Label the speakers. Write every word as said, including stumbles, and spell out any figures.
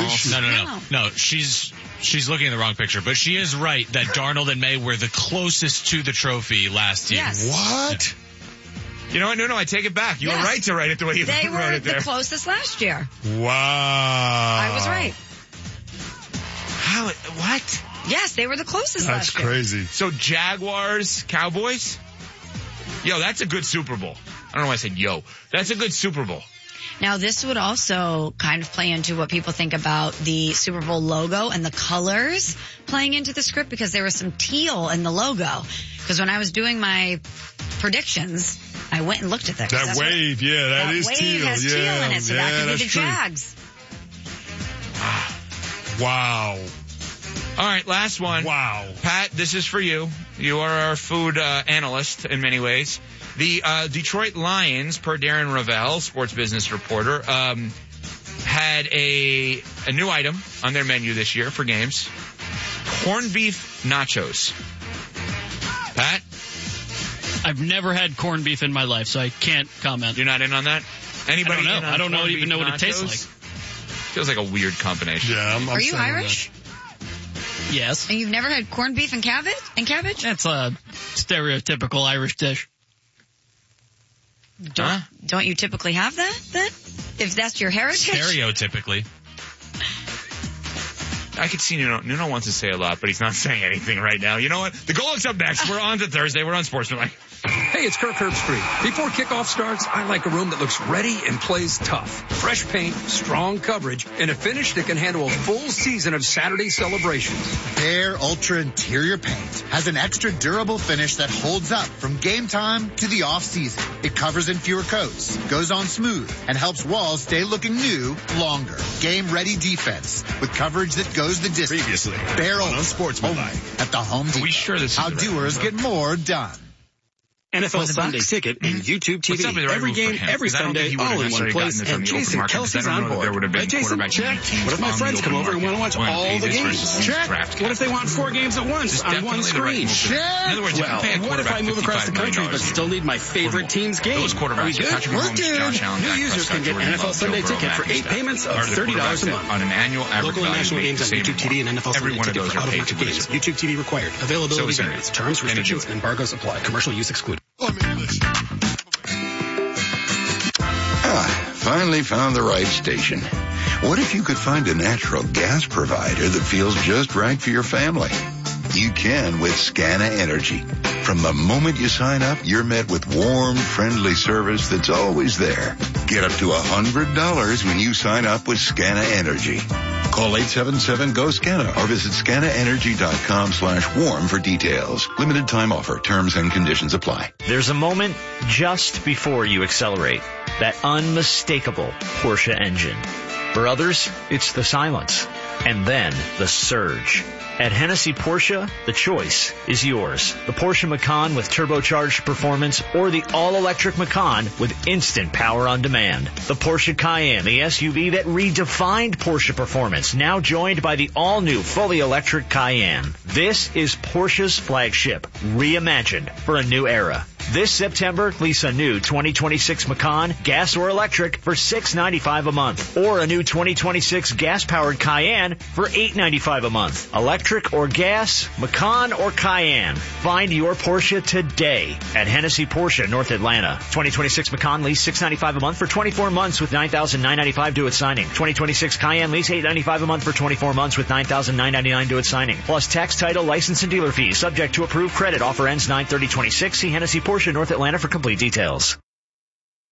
Speaker 1: is she?
Speaker 2: No, no, no, no. She's she's looking at the wrong picture, but she is right that Darnold and May were the closest to the trophy last year.
Speaker 3: Yes.
Speaker 1: What?
Speaker 4: You know what? No, no, I take it back. You
Speaker 3: Yes.
Speaker 4: were right to write it the way you
Speaker 3: They
Speaker 4: wrote
Speaker 3: were
Speaker 4: it there.
Speaker 3: the closest last year.
Speaker 1: Wow.
Speaker 3: I was right.
Speaker 4: How? What?
Speaker 3: Yes, they were the closest
Speaker 1: That's
Speaker 3: last year.
Speaker 1: crazy.
Speaker 4: So Jaguars, Cowboys? Yo, that's a good Super Bowl. I don't know why I said yo. That's a good Super Bowl.
Speaker 3: Now, this would also kind of play into what people think about the Super Bowl logo and the colors playing into the script, because there was some teal in the logo. Because when I was doing my predictions, I went and looked at that.
Speaker 1: That wave, what, yeah, that,
Speaker 3: that
Speaker 1: is
Speaker 3: wave
Speaker 1: teal.
Speaker 3: has
Speaker 1: yeah,
Speaker 3: teal in it, so
Speaker 1: yeah,
Speaker 3: that could be
Speaker 1: that's
Speaker 3: the
Speaker 1: true.
Speaker 3: Jags.
Speaker 1: Wow.
Speaker 4: All right, last one.
Speaker 1: Wow.
Speaker 4: Pat, this is for you. You are our food uh, analyst in many ways. The uh, Detroit Lions, per Darren Ravel, sports business reporter, um, had a a new item on their menu this year for games. Corned beef nachos. Pat?
Speaker 5: I've never had corned beef in my life, so I can't comment.
Speaker 4: You're not in on that? Anybody
Speaker 5: I don't know.
Speaker 4: in on
Speaker 5: I don't know,
Speaker 4: corned
Speaker 5: even
Speaker 4: beef
Speaker 5: know what it tastes
Speaker 4: nachos?
Speaker 5: like.
Speaker 4: Feels like a weird combination.
Speaker 1: Yeah, I'm, I'm
Speaker 3: Are you
Speaker 1: saying
Speaker 3: Irish?
Speaker 5: Yes.
Speaker 3: And you've never had corned beef and cabbage? And cabbage?
Speaker 5: That's a stereotypical Irish dish.
Speaker 3: Don't,
Speaker 4: Huh?
Speaker 3: don't you typically have that, then? If that's your heritage?
Speaker 2: Stereotypically.
Speaker 4: I could see Nuno. Nuno wants to say a lot, but he's not saying anything right now. You know what? The Goal Look's up next. We're on to Thursday. We're on Sportsmanlike.
Speaker 6: Hey, it's Kirk Herbstreit. Before kickoff starts, I like a room that looks ready and plays tough. Fresh paint, strong coverage, and a finish that can handle a full season of Saturday celebrations.
Speaker 7: Behr Ultra Interior Paint has an extra durable finish that holds up from game time to the off-season. It covers in fewer coats, goes on smooth, and helps walls stay looking new longer. Game-ready defense with coverage that goes the distance.
Speaker 1: Previously,
Speaker 7: Behr
Speaker 1: on
Speaker 7: Ultra,
Speaker 1: Unsportsmanlike.
Speaker 7: only at the Home Depot.
Speaker 4: we sure this is
Speaker 7: How
Speaker 4: the right
Speaker 7: doers
Speaker 4: move?
Speaker 7: get more done.
Speaker 6: N F L
Speaker 3: For the
Speaker 6: Sunday
Speaker 3: Bucks?
Speaker 6: Ticket and YouTube T
Speaker 4: What's
Speaker 6: V.
Speaker 4: up with the right
Speaker 6: Every
Speaker 4: move for
Speaker 6: game,
Speaker 4: him?
Speaker 6: every
Speaker 4: 'Cause I don't think
Speaker 6: Sunday,
Speaker 4: he would've
Speaker 6: all in one
Speaker 4: necessarily
Speaker 6: place.
Speaker 4: gotten this on
Speaker 6: And
Speaker 4: the open
Speaker 6: Jason
Speaker 4: market, 'cause I
Speaker 6: Kelsey's
Speaker 4: don't
Speaker 6: on
Speaker 4: know that
Speaker 6: board.
Speaker 4: there would've been
Speaker 6: Right, Jason?
Speaker 4: quarterbacks
Speaker 6: Check.
Speaker 4: on teams
Speaker 6: What if my
Speaker 4: on the
Speaker 6: friends
Speaker 4: open
Speaker 6: come over and
Speaker 4: market.
Speaker 6: want to watch
Speaker 4: Well,
Speaker 6: all
Speaker 4: it
Speaker 6: the
Speaker 4: is
Speaker 6: games?
Speaker 4: versus
Speaker 6: Check.
Speaker 4: draft
Speaker 6: What if they want four games at once
Speaker 4: It's
Speaker 6: on one
Speaker 4: definitely the right
Speaker 6: screen?
Speaker 4: move for them. In other words, if
Speaker 6: Well,
Speaker 4: you pay a
Speaker 6: what if I
Speaker 4: quarterback
Speaker 6: move across the
Speaker 4: fifty-five million
Speaker 6: country but
Speaker 4: dollars
Speaker 6: still need my favorite team's game?
Speaker 4: Those quarterbacks
Speaker 6: Are we
Speaker 4: are
Speaker 6: good?
Speaker 4: Patrick
Speaker 6: We're
Speaker 4: Mahomes,
Speaker 6: good.
Speaker 4: Josh Allen,
Speaker 6: New
Speaker 4: Dak
Speaker 6: users
Speaker 4: Prescott,
Speaker 6: can get
Speaker 4: Jordan
Speaker 6: N F L
Speaker 4: Love,
Speaker 6: Sunday
Speaker 4: Joe Burrow,
Speaker 6: Ticket for
Speaker 4: Matthew
Speaker 6: eight
Speaker 4: Stafford
Speaker 6: payments
Speaker 4: are
Speaker 6: of
Speaker 4: the
Speaker 6: thirty dollars a
Speaker 4: quarterbacks
Speaker 6: month.
Speaker 4: that on an annual average
Speaker 6: Local and
Speaker 4: value
Speaker 6: national
Speaker 4: make
Speaker 6: games
Speaker 4: the
Speaker 6: on
Speaker 4: same
Speaker 6: YouTube T V and N F L
Speaker 4: Every
Speaker 6: Sunday
Speaker 4: one of
Speaker 6: Ticket
Speaker 4: those
Speaker 6: for
Speaker 4: are
Speaker 6: out of
Speaker 4: paid
Speaker 6: market
Speaker 4: to
Speaker 6: games.
Speaker 4: listen.
Speaker 6: YouTube T V required. Availability
Speaker 4: So is
Speaker 6: varies.
Speaker 4: it.
Speaker 6: Terms,
Speaker 4: And enjoy.
Speaker 6: restrictions, and embargoes apply. Commercial use excluded.
Speaker 1: I mean, listen.
Speaker 8: Ah, finally found the right station. What if you could find a natural gas provider that feels just right for your family? You can with Scana Energy. From the moment you sign up, you're met with warm, friendly service that's always there. Get up to one hundred dollars when you sign up with Scana Energy. Call eight seven seven, G O, SCANA or visit scanaenergy.com slash warm for details. Limited time offer. Terms and conditions apply.
Speaker 9: There's a moment just before you accelerate. That unmistakable Porsche engine. For others, it's the silence. And then the surge. At Hennessy Porsche, the choice is yours. The Porsche Macan with turbocharged performance or the all-electric Macan with instant power on demand. The Porsche Cayenne, the S U V that redefined Porsche performance, now joined by the all-new fully electric Cayenne. This is Porsche's flagship, reimagined for a new era. This September, lease a new twenty twenty-six Macan, gas or electric, for six hundred ninety-five dollars a month. Or a new twenty twenty-six gas-powered Cayenne for eight hundred ninety-five dollars a month. Electric or gas, Macan or Cayenne. Find your Porsche today at Hennessy Porsche, North Atlanta. twenty twenty-six Macan lease six hundred ninety-five dollars a month for twenty-four months with nine thousand nine hundred ninety-five dollars due at signing. twenty twenty-six Cayenne lease eight hundred ninety-five dollars a month for twenty-four months with nine thousand nine hundred ninety-nine dollars due at signing. Plus tax, title, license, and dealer fees. Subject to approved credit. Offer ends nine thirty twenty-six. See Hennessy Porsche, North Atlanta for complete details.